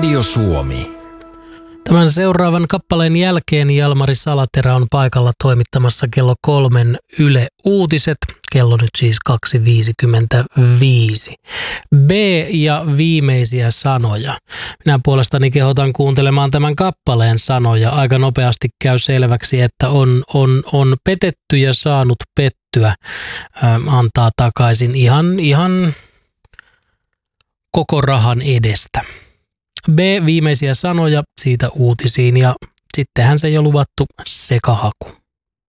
Radio Suomi. Tämän seuraavan kappaleen jälkeen Jalmari Salaterä on paikalla toimittamassa kello 3 Yle Uutiset. Kello nyt siis 2.55. B ja viimeisiä sanoja. Minä puolestani kehotan kuuntelemaan tämän kappaleen sanoja. Aika nopeasti käy selväksi, että on petetty ja saanut pettyä. Antaa takaisin ihan koko rahan edestä. B, viimeisiä sanoja, siitä uutisiin ja sittenhän se jo luvattu sekahaku.